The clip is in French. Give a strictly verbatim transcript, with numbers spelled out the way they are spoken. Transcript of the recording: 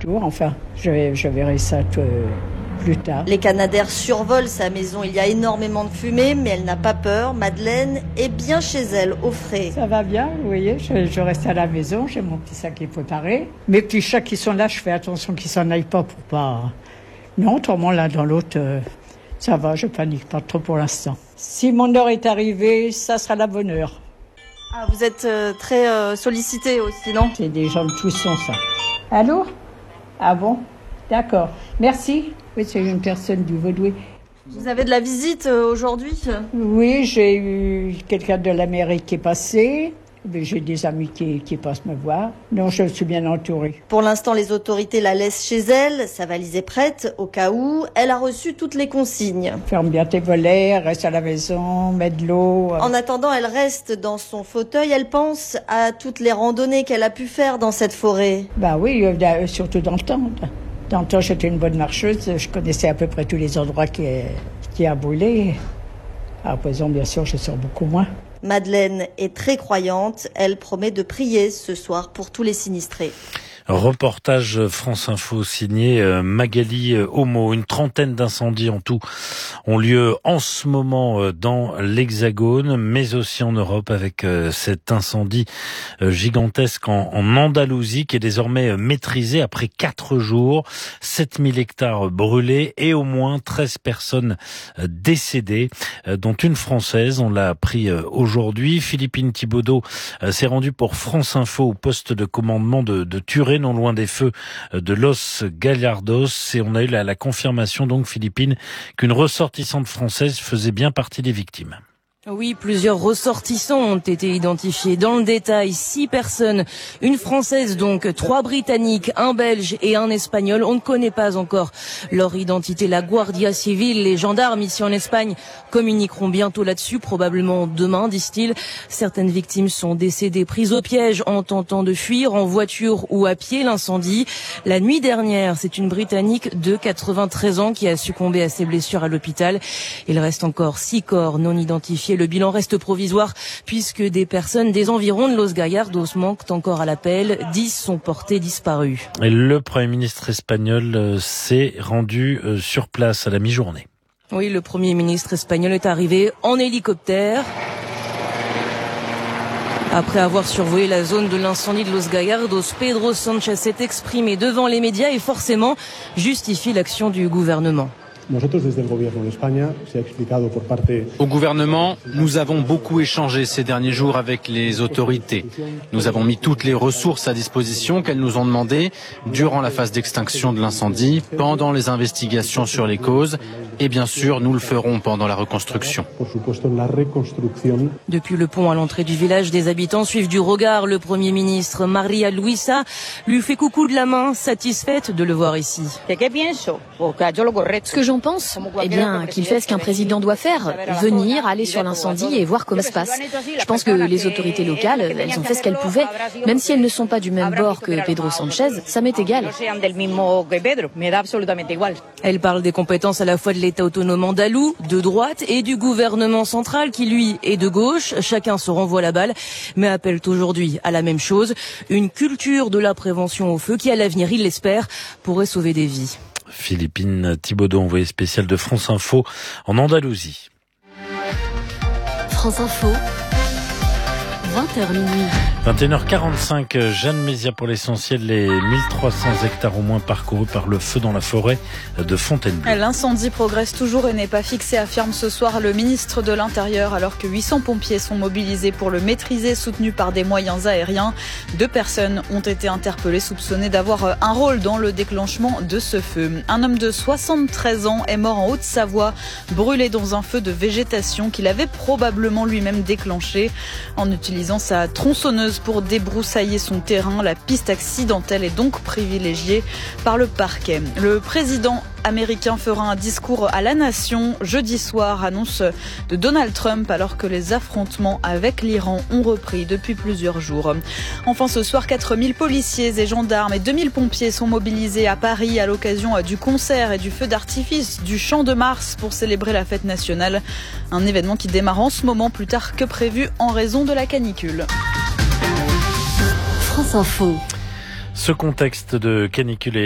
tour. Enfin, je, je verrai ça tout, euh, plus tard. Les Canadair survolent sa maison. Il y a énormément de fumée, mais elle n'a pas peur. Madeleine est bien chez elle, au frais. Ça va bien, vous voyez, je, je reste à la maison, j'ai mon petit sac qui est préparé. Mes petits chats qui sont là, je fais attention qu'ils s'en aillent pas pour pas... Non, autrement, l'un dans l'autre, euh, ça va, je panique pas trop pour l'instant. Si mon heure est arrivée, ça sera la bonne heure. Ah, vous êtes euh, très euh, sollicité aussi, non? C'est des gens de tous sons, ça. Allô? Ah bon? D'accord. Merci. Oui, c'est une personne du Vaudoué. Vous avez de la visite euh, aujourd'hui? Oui, j'ai eu quelqu'un de l'Amérique qui est passé. J'ai des amis qui, qui passent me voir. Non, je suis bien entourée. Pour l'instant, les autorités la laissent chez elle. Sa valise est prête au cas où. Elle a reçu toutes les consignes. Ferme bien tes volets, reste à la maison, mets de l'eau. En attendant, elle reste dans son fauteuil. Elle pense à toutes les randonnées qu'elle a pu faire dans cette forêt. Bah oui, euh, surtout dans le temps. Dans le temps, j'étais une bonne marcheuse. Je connaissais à peu près tous les endroits qui, qui a brûlé. À présent, bien sûr, je sors beaucoup moins. Madeleine est très croyante. Elle promet de prier ce soir pour tous les sinistrés. Reportage France Info signé Magali Homo. Une trentaine d'incendies en tout ont lieu en ce moment dans l'Hexagone, mais aussi en Europe, avec cet incendie gigantesque en Andalousie qui est désormais maîtrisé après quatre jours. sept mille hectares brûlés et au moins treize personnes décédées, dont une Française. On l'a appris aujourd'hui. Philippine Thibaudeau s'est rendue pour France Info au poste de commandement de, de Turé, non loin des feux de Los Gallardos, et on a eu la, la confirmation donc, Philippine, qu'une ressortissante française faisait bien partie des victimes. Oui, plusieurs ressortissants ont été identifiés. Dans le détail, six personnes, une Française donc, trois Britanniques, un Belge et un Espagnol. On ne connaît pas encore leur identité. La Guardia Civil, les gendarmes ici en Espagne, communiqueront bientôt là-dessus, probablement demain, disent-ils. Certaines victimes sont décédées, prises au piège en tentant de fuir en voiture ou à pied l'incendie. La nuit dernière, c'est une Britannique de quatre-vingt-treize ans qui a succombé à ses blessures à l'hôpital. Il reste encore six corps non identifiés. Le bilan reste provisoire puisque des personnes des environs de Los Gallardos manquent encore à l'appel. dix sont portés disparus. Et le Premier ministre espagnol s'est rendu sur place à la mi-journée. Oui, le Premier ministre espagnol est arrivé en hélicoptère. Après avoir survolé la zone de l'incendie de Los Gallardos, Pedro Sánchez s'est exprimé devant les médias et forcément justifie l'action du gouvernement. Au gouvernement, nous avons beaucoup échangé ces derniers jours avec les autorités. Nous avons mis toutes les ressources à disposition qu'elles nous ont demandées durant la phase d'extinction de l'incendie, pendant les investigations sur les causes et bien sûr, nous le ferons pendant la reconstruction. Depuis le pont à l'entrée du village, des habitants suivent du regard le Premier ministre. Maria Luisa lui fait coucou de la main, satisfaite de le voir ici. Ce que j'en pense, eh bien, qu'il fait ce qu'un président doit faire, venir, aller sur l'incendie et voir comment ça se passe. Je pense que les autorités locales, elles ont fait ce qu'elles pouvaient. Même si elles ne sont pas du même bord que Pedro Sánchez, ça m'est égal. Elle parle des compétences à la fois de l'État autonome andalou, de droite, et du gouvernement central qui, lui, est de gauche. Chacun se renvoie la balle, mais appelle aujourd'hui à la même chose, une culture de la prévention au feu qui, à l'avenir, il l'espère, pourrait sauver des vies. Philippine Thibaudeau, envoyée spéciale de France Info en Andalousie. France Info, vingt heures minuit. vingt et une heures quarante-cinq, Jeanne Mézia pour l'essentiel, les mille trois cents hectares au moins parcourus par le feu dans la forêt de Fontainebleau. L'incendie progresse toujours et n'est pas fixé, affirme ce soir le ministre de l'Intérieur, alors que huit cents pompiers sont mobilisés pour le maîtriser, soutenus par des moyens aériens. Deux personnes ont été interpellées, soupçonnées d'avoir un rôle dans le déclenchement de ce feu. Un homme de soixante-treize ans est mort en Haute-Savoie, brûlé dans un feu de végétation qu'il avait probablement lui-même déclenché en utilisant sa tronçonneuse pour débroussailler son terrain. La piste accidentelle est donc privilégiée par le parquet. Le président américain fera un discours à la nation jeudi soir, annonce de Donald Trump, alors que les affrontements avec l'Iran ont repris depuis plusieurs jours. Enfin, ce soir, quatre mille policiers et gendarmes et deux mille pompiers sont mobilisés à Paris à l'occasion du concert et du feu d'artifice du Champ de Mars pour célébrer la fête nationale. Un événement qui démarre en ce moment plus tard que prévu en raison de la canicule. France Info. Ce contexte de canicule